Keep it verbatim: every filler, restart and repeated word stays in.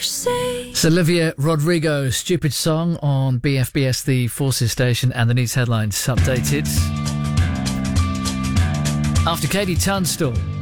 say. It's Olivia Rodrigo, Stupid Song on B F B S, the Forces station, and the news headlines updated. After Katie Tunstall